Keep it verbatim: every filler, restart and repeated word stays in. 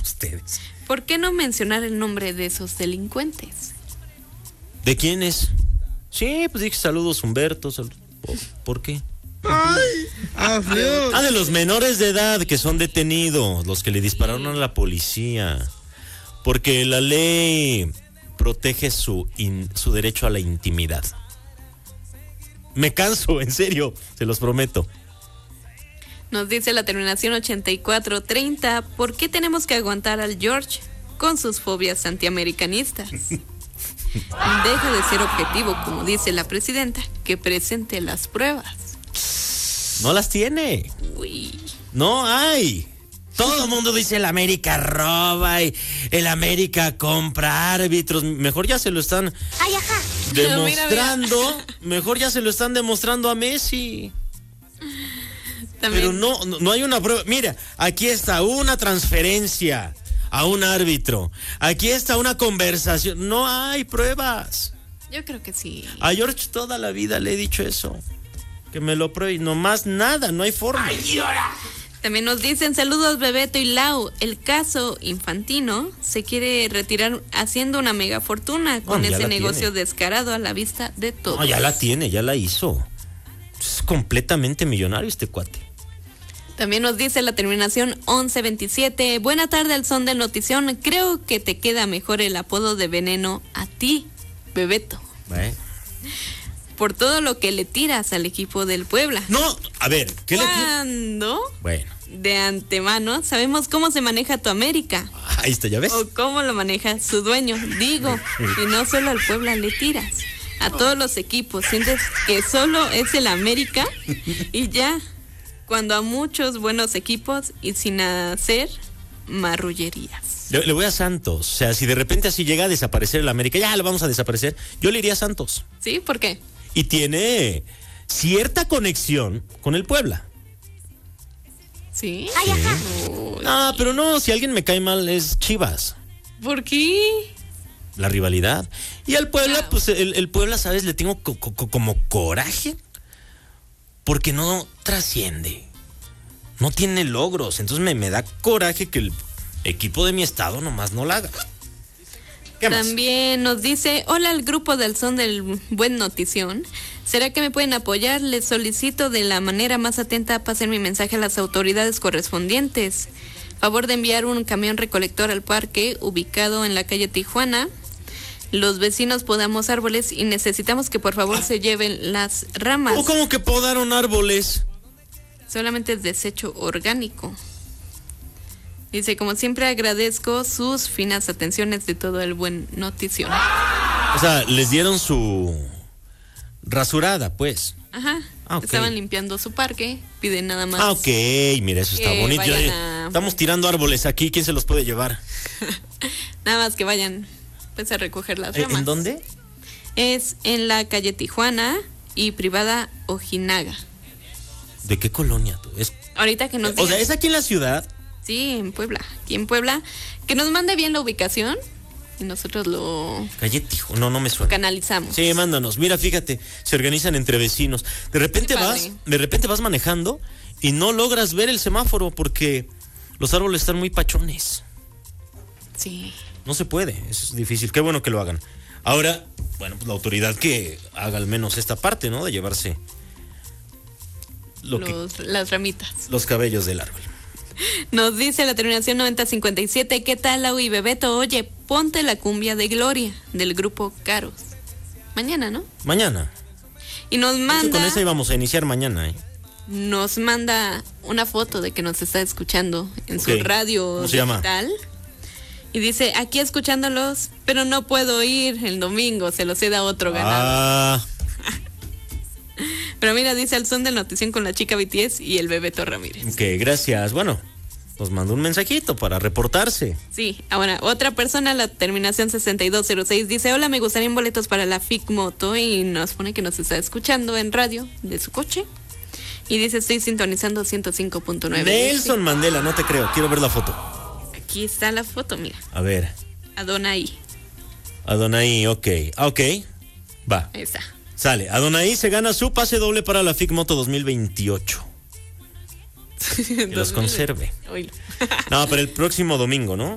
ustedes. ¿Por qué no mencionar el nombre de esos delincuentes? ¿De quiénes? Sí, pues dije saludos Humberto. Sal... ¿Por qué? Ay, ah, ah, de los menores de edad que son detenidos, los que le dispararon a la policía. Porque la ley protege su, in, su derecho a la intimidad. Me canso, en serio, se los prometo. Nos dice la terminación ochenta y cuatro treinta, ¿por qué tenemos que aguantar al George con sus fobias antiamericanistas? Deja de ser objetivo, como dice la presidenta, que presente las pruebas. No las tiene. Uy. No hay. Todo el mundo dice el América roba y el América compra árbitros. Mejor ya se lo están Ay, ajá. demostrando. Mira, mira. Mejor ya se lo están demostrando a Messi. También. Pero no, no, no hay una prueba. Mira, aquí está una transferencia a un árbitro. Aquí está una conversación. No hay pruebas. Yo creo que sí. A George toda la vida le he dicho eso. Que me lo pruebe. No más nada, no hay forma. ¡Ay, llora! También nos dicen saludos Bebeto y Lau. El caso Infantino se quiere retirar haciendo una mega fortuna con no, ese negocio tiene. descarado a la vista de todos. No, ya la tiene, ya la hizo. Es completamente millonario este cuate. También nos dice la terminación once veintisiete. Buena tarde al son del notición. Creo que te queda mejor el apodo de veneno a ti, Bebeto. ¿Eh? Por todo lo que le tiras al equipo del Puebla. No, a ver, ¿qué le tiras? ¿Cuándo? Bueno. De antemano sabemos cómo se maneja tu América. Ahí está, ¿ya ves? O cómo lo maneja su dueño. Digo, y no solo al Puebla le tiras. A todos los equipos. Sientes que solo es el América y ya. Cuando a muchos buenos equipos y sin hacer marrullerías. Le, le voy a Santos. O sea, si de repente así llega a desaparecer el América, ya lo vamos a desaparecer, yo le iría a Santos. ¿Sí? ¿Por qué? Y tiene cierta conexión con el Puebla. ¿Sí? Sí. Ah, pero no, si alguien me cae mal es Chivas. ¿Por qué? La rivalidad. Y al Puebla, Claro. pues el, el Puebla, ¿sabes? Le tengo co- co- como coraje. Porque no trasciende. No tiene logros. Entonces me, me da coraje que el equipo de mi estado nomás no la haga. ¿Qué más? También nos dice, hola al grupo del son del buen notición. ¿Será que me pueden apoyar? Les solicito de la manera más atenta pasen mi mensaje a las autoridades correspondientes. Favor de enviar un camión recolector al parque ubicado en la calle Tijuana. Los vecinos podamos árboles y necesitamos que por favor se lleven las ramas. ¿O cómo que podaron árboles? Solamente es desecho orgánico. Dice, como siempre agradezco sus finas atenciones de todo el buen notición. O sea, les dieron su rasurada, pues. Ajá. Ah, ok. Estaban limpiando su parque, piden nada más. Ah, ok, mira, eso está Que bonito. vayan Oye, a- Estamos tirando árboles aquí, ¿quién se los puede llevar? Nada más que vayan pues a recoger las ¿En ramas. en dónde? Es en la calle Tijuana y privada Ojinaga. ¿De qué colonia tú? Es, Ahorita que nos o sea, digan- ¿es aquí en la ciudad? Sí, en Puebla. Aquí en Puebla. Que nos mande bien la ubicación y nosotros lo Calle Tijuana, no, no me suena. canalizamos. Sí, mándanos. Mira, fíjate, se organizan entre vecinos. De repente Qué vas, padre. de repente vas manejando y no logras ver el semáforo porque los árboles están muy pachones. Sí. No se puede, eso es difícil. Qué bueno que lo hagan. Ahora, bueno, pues la autoridad que haga al menos esta parte, ¿no? De llevarse lo que, Los, las ramitas. los cabellos del árbol. Nos dice la terminación noventa cincuenta y siete, ¿qué tal, Lau y Bebeto? Oye, ponte la cumbia de Gloria del grupo Caros. Mañana, ¿no? Mañana. Y nos De hecho, manda con esa íbamos a iniciar mañana, ¿eh? nos manda una foto de que nos está escuchando en Ok. su radio ¿Cómo se llama? digital. Y dice, aquí escuchándolos, pero no puedo ir el domingo, se los he dado otro ganado. Ah, Pero mira, dice al son de notición con la chica B T S y el Bebeto Ramírez. ok, gracias. Bueno, nos mandó un mensajito para reportarse. Sí, ahora otra persona, la terminación sesenta y dos cero seis, dice, hola, me gustarían boletos para la F I C Moto y nos pone que nos está escuchando en radio de su coche. Y dice, estoy sintonizando ciento cinco punto nueve. Nelson Mandela, no te creo, quiero ver la foto. Aquí está la foto, mira. A ver, Adonai. Adonai, ok, ah, ok, va, Ahí está. sale. Adonai se gana su pase doble para la F I C Moto dos mil veintiocho. Que los conserve. Oílo. No, pero el próximo domingo, ¿no?